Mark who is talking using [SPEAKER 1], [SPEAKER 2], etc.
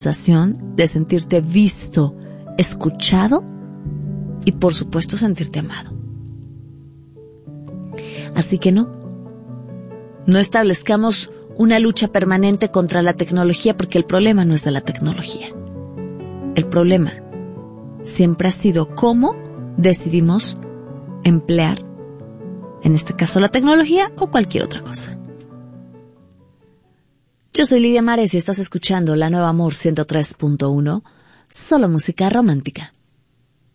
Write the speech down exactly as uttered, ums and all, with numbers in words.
[SPEAKER 1] sensación de sentirte visto, escuchado y por supuesto sentirte amado. Así que no, no establezcamos una lucha permanente contra la tecnología porque el problema no es de la tecnología. El problema siempre ha sido cómo decidimos emplear, en este caso la tecnología o cualquier otra cosa. Yo soy Lidia Mares y estás escuchando La Nueva Amor ciento tres punto uno, solo música romántica.